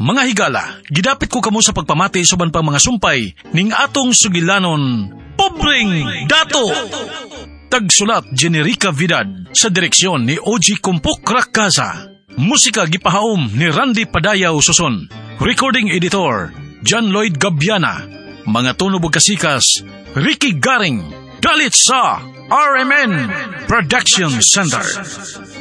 Mga higala, gidapit ko kamo sa pagpamati suban pang mga sumpay ning atong sugilanon, Pobreng Dato! Tagsulat Generica Vidad, sa direksyon ni OG Kumpok Rakasa. Musika gipahaom ni Randy Padayaw Suson. Recording editor John Lloyd Gabiana. Mga tunog ug kasikas Ricky Garing. Dalit sa RMN Production Center.